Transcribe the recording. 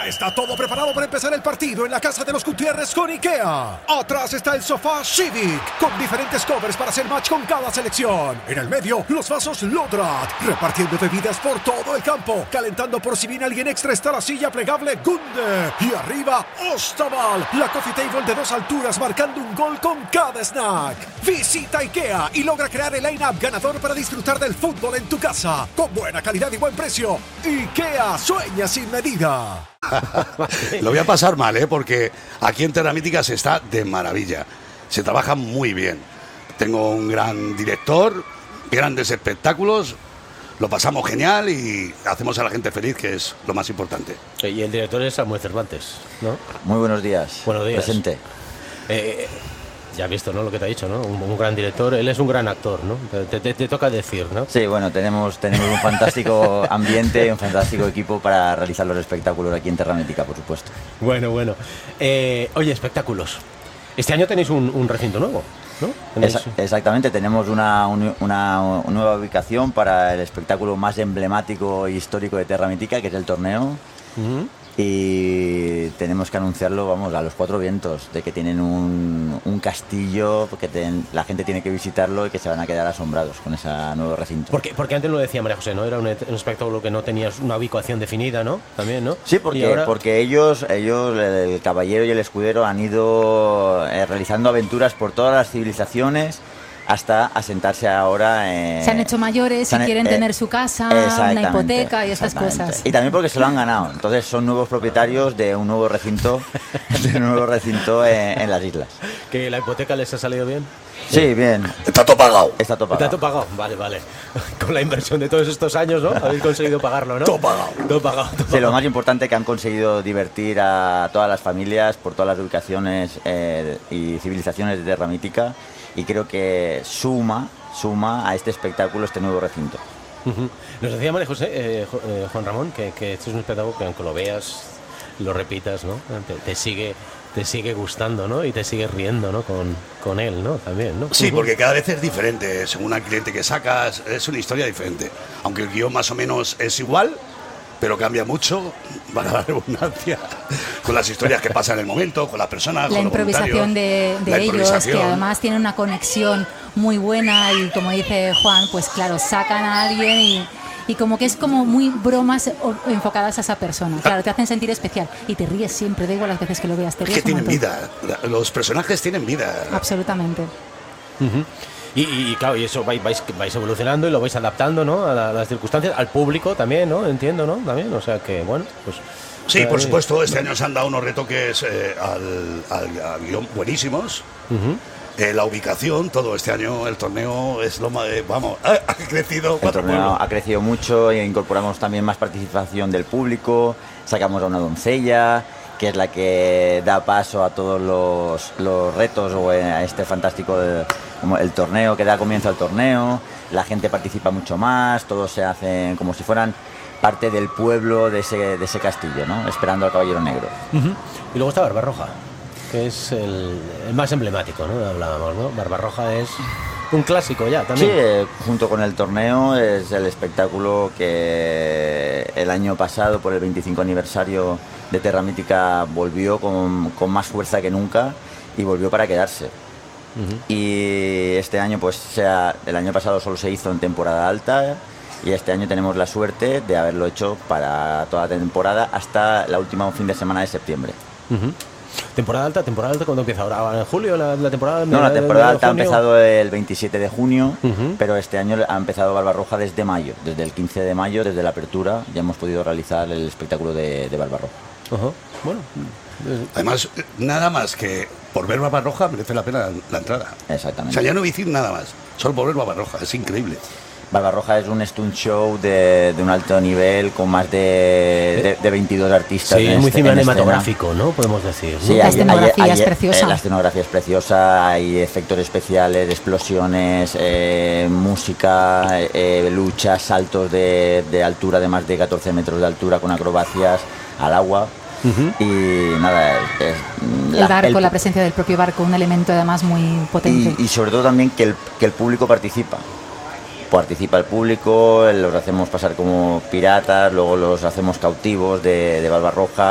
Ya está todo preparado para empezar el partido en la casa de los Gutiérrez con IKEA. Atrás está el sofá Civic, con diferentes covers para hacer match con cada selección. En el medio, los vasos Lodrat, repartiendo bebidas por todo el campo. Calentando por si viene alguien extra está la silla plegable Gunde. Y arriba, Ostaval, la coffee table de 2 alturas marcando un gol con cada snack. Visita IKEA y logra crear el line-up ganador para disfrutar del fútbol en tu casa. Con buena calidad y buen precio. IKEA sueña sin medida. Lo voy a pasar mal, porque aquí en Terra Mítica se está de maravilla. Se trabaja muy bien. Tengo un gran director, grandes espectáculos, lo pasamos genial y hacemos a la gente feliz, que es lo más importante. Y el director es Samuel Cervantes, ¿no? Muy buenos días. Buenos días. Presente. Ya has visto, ¿no?, lo que te ha dicho, ¿no? Un gran director, él es un gran actor, ¿no? Te toca decir, ¿no? Sí, bueno, tenemos un fantástico ambiente, un fantástico equipo para realizar los espectáculos aquí en Terra Mítica, por supuesto. Bueno. Oye, espectáculos. Este año tenéis un recinto nuevo, ¿no? Exactamente, tenemos una nueva ubicación para el espectáculo más emblemático e histórico de Terra Mítica, que es el torneo. Uh-huh. Y tenemos que anunciarlo, vamos, a los 4 vientos, de que tienen un castillo, que la gente tiene que visitarlo y que se van a quedar asombrados con ese nuevo recinto. Porque antes lo decía María José, ¿no? Era un espectáculo que no tenía una ubicación definida, ¿no? También, ¿no? Sí, porque ellos, el caballero y el escudero, han ido realizando aventuras por todas las civilizaciones hasta asentarse ahora. Se han hecho mayores y quieren tener su casa, una hipoteca y estas cosas. Y también porque se lo han ganado. Entonces son nuevos propietarios de un nuevo recinto, en las islas. ¿Que la hipoteca les ha salido bien? Sí, bien. Está todo pagado. Está todo pagado. Vale. Con la inversión de todos estos años, ¿no? Habéis conseguido pagarlo, ¿no? Todo pagado. Sí, lo más importante es que han conseguido divertir a todas las familias por todas las ubicaciones y civilizaciones de Terra Mítica. Y creo que suma a este espectáculo este nuevo recinto. Uh-huh. Nos decía María José, Juan Ramón, que este es un espectáculo que aunque lo veas, lo repitas, ¿no? Te sigue gustando, ¿no? Y te sigues riendo, ¿no? Con él, ¿no? También, ¿no? Sí, porque cada vez es diferente. Según el cliente que sacas, es una historia diferente. Aunque el guión más o menos es igual, pero cambia mucho, para la redundancia, con las historias que pasan en el momento, con las personas, la con improvisación de ellos, que además tienen una conexión muy buena y, como dice Juan, pues claro, sacan a alguien y como que es como muy bromas enfocadas a esa persona. Claro, te hacen sentir especial y te ríes siempre, da igual las veces que lo veas, te ríes. Es que tienen vida, los personajes tienen vida. Absolutamente. Uh-huh. Y claro, y eso vais evolucionando y lo vais adaptando, ¿no? A las circunstancias, al público también, ¿no? Entiendo, ¿no? También, o sea que, bueno, pues... Sí, por supuesto, este año se han dado unos retoques al guión buenísimos. Uh-huh. La ubicación, todo este año, el torneo es lo más... ha crecido. El torneo ha crecido mucho e incorporamos también más participación del público, sacamos a una doncella, que es la que da paso a todos los retos o a este fantástico el torneo, que da comienzo al torneo. La gente participa mucho más, todos se hacen como si fueran parte del pueblo de ese castillo, ¿no? Esperando al Caballero Negro. Uh-huh. Y luego está Barbarroja, que es el más emblemático, ¿no? Hablábamos, ¿no? Barbarroja es un clásico ya también. Sí, junto con el torneo es el espectáculo que el año pasado, por el 25 aniversario de Terra Mítica, volvió con más fuerza que nunca y volvió para quedarse. Uh-huh. Y este año, el año pasado solo se hizo en temporada alta y este año tenemos la suerte de haberlo hecho para toda la temporada hasta la última fin de semana de septiembre. Uh-huh. ¿Temporada alta cuándo empieza? ¿Ahora en julio la temporada? No, la temporada alta ha empezado el 27 de junio, uh-huh. Pero este año ha empezado Barbarroja desde mayo, desde el 15 de mayo, desde la apertura, ya hemos podido realizar el espectáculo de Barbarroja. Uh-huh. Bueno. Además, nada más que por ver Barbarroja merece la pena la entrada. Exactamente. O sea, ya no voy a decir nada más, solo por ver Barbarroja, es increíble. Barbarroja es un stunt show de un alto nivel con más de 22 artistas. Sí, muy cinematográfico, ¿no? Podemos decir, ¿no? Sí, la escenografía es preciosa. La escenografía es preciosa, hay efectos especiales, explosiones, música, luchas, saltos de altura de más de 14 metros de altura con acrobacias al agua. Uh-huh. Y nada, el barco, la presencia del propio barco, un elemento además muy potente. Y sobre todo también que el público participa el público, los hacemos pasar como piratas, luego los hacemos cautivos de Barbarroja.